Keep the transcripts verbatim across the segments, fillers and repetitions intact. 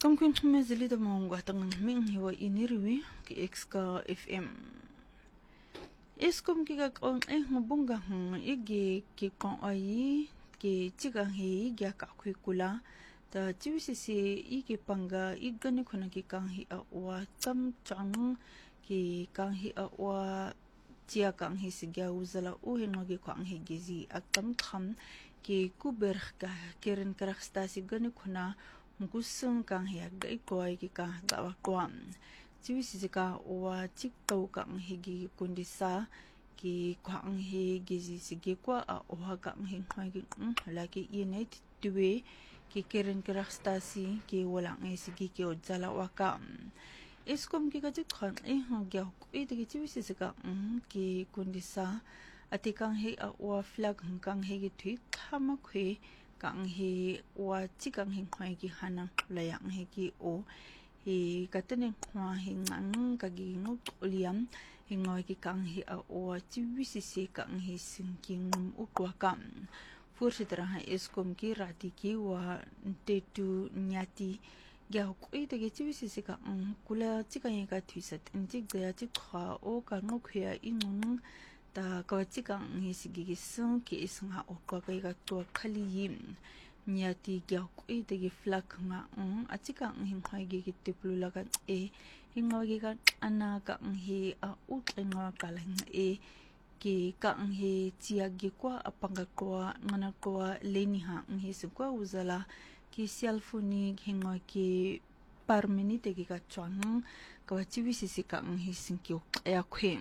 Kam kun tumezili da maungwa tangang ming hiwa iniriwi ki Exka F M. Eskom ki ka kong eh ngubunga hong igi ki kong ayi ki chigang hi igi ka kui kula ta chiwisisi igi panga igani kuna ki kang hi awa tam chang ki kang hi awa chia kang hi sigya uzala uhi ngogi kang hi gizi akam tam ki kuber ka kirin karakstasi gani kuna ngusung kang hi aga ikoy ki ka dawa kwam chiwisisi ka uwa chiktau kang hi gi kundisa ki kwang hi gizi sige kwa a oha kang hi ngogi laki inay tuwe ki kirin karakstasi ki walang ay sige ki ojala waka Eskom ki kajik khan eh ngya ko eh digi chiwisisi ka ki kundisa ati kang hi a uwa flag kang hi gi thui thama khwe kang hi wa chikang hi khwai ki hanang layang hi ki o hi katene khwa hi ngang ka gi ngut liam hi ngoi ki kang hi a o chiwisisi kang hi sinking ukwa kam fursitra ha Eskom ki rati ki wa tetu nyati gya ko ite ge chiwisisi ka kula chikang hi ka thisat injik ja chikha o ka ngokhya ingung ta ka chikang hi sigi gi sung ki isnga o ka ka to khali yim nyati gya ko ite gi flak nga um a chikang hi khai gi ki tiplu laga e hinga gi ka ana ka hi a utlenga kalang e ki ka hi chia gi kwa apanga kwa ngana kwa leni ha hi su kwa uzala ki cellphone hinga ki par minute gi ka chwang ka chiwisisi ka hi sinki ya khwem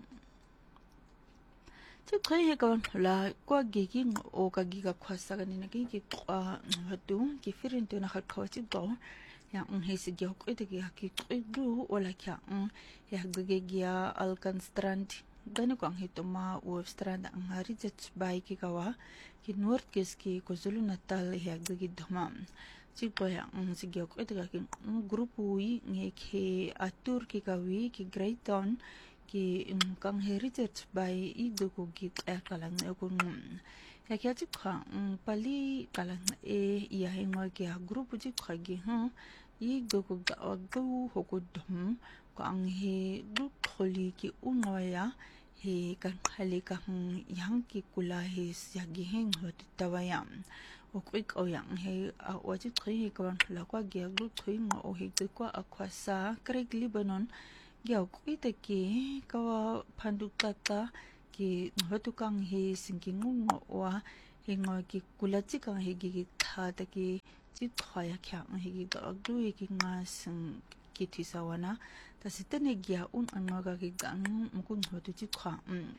Chikhay kawan la kwa gigi o ka giga kwasa kanina gigi kwa hatu ki firin tu na khatkawa chikdo ya ang hisi giya ko ito giya ki kuidu wala kya ang ya gigi giya alkan strand gani ko ang hito ma uwaf strand ang hari jats bay ki kawa ki north kis ki KwaZulu Natal ya gigi dhamam chikdo ya ang si giya ko ito giya ki grupu wi nge ki atur ki kawi ki Greytown ki kang heritage by ido ko git er kalang e ko ya kya chi kha pali kalang e ya hinga ki group ji kha gi ha ido ko ga go ho ko dum kang he du tholi ki unwaya he kan khali ka yang ki kula he ya gi heng ho tawayam o quick o yang he a o ji thri ko la kwa gi gru thri ngo o he ko akwasa Craig Lebanon Gya ko ite ki kawa panduk tata ki hotukang hi sinking ngo wa hingo ki kulachi kang hi gi tha ta ki chi thaya kya hi gi da agdu ki nga sing ki thisawana ta sitene gya un anga ga ki gang mukun hotu chi kha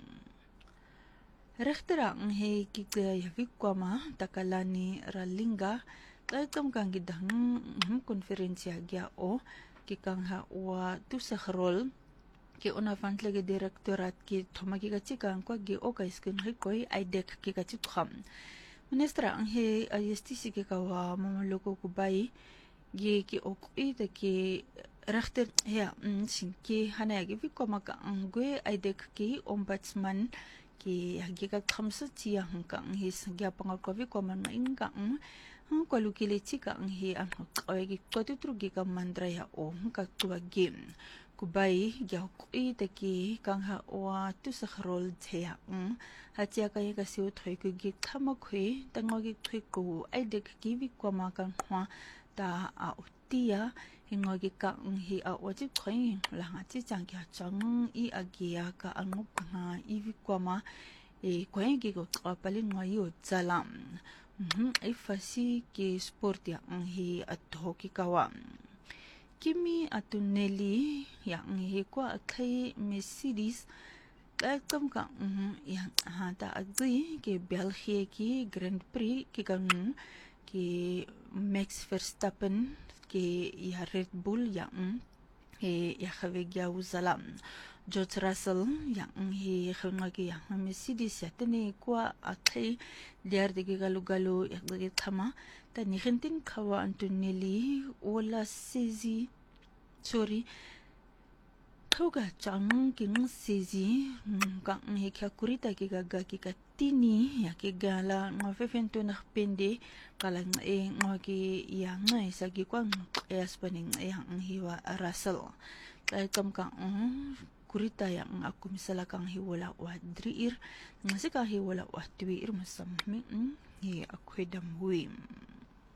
rechtera hi ki ya vikwama takalani ralinga ta kam kang gi dang konferensya gya o ki kang ha wa tu sakhrol ki una fantlege direktorat ki thomagi ka chikang kwa gi o ka skin hikoi aidek ki ka chikham ministra ang he ayestisi ki ka wa mamloko ku bai gi ki okui de ki rechter ya sin ki hana gi vi koma ka angwe aidek ki ombudsman ki hagi ka khamsa chi hang kang hi sagya pangal ko vi koma na ingang ang kwalukile chika ang hi ang kawai ki kwatutrugi ka mandra ya o ka tuwa game kubai gya kui te ki kang ha wa tu sakhrol thea um ha chia ka ka siu thoi ku gi thama khwe tango gi thoi ku ai dek ki vi kwama kan hwa ta a utia hingo gi ka ang hi a o chi khoi la nga chi chang kya chang i agia ka angu ha i vi kwama e kwai gi go pali ngoi o chalam Mhm, ay fasi ki sport ya ang hi at hoki kawa. Kimi atuneli ya ang hi kwa kay Mercedes kakam ka yang hata agri ki België ki Grand Prix ki kan ki Max Verstappen ki ya Red Bull yang he ya khawegya uzalam. George Russell yang hi khunga ki yang Mercedes ya tani kwa akai liar de galu-galu ya de thama tani khintin khawa Antonelli wala sizi sorry Toga chang king sizi kang hikya kurita ki gaga ki katini ya ki gala nga fefento na pende kala nga e nga ki ya nga isa ki kwa e aspaning e ang hiwa rasal kaya tam kang kurita ya nga ako misala kang hiwala wa driir nga si kang hiwala wa tuir masam hi akwedam huim.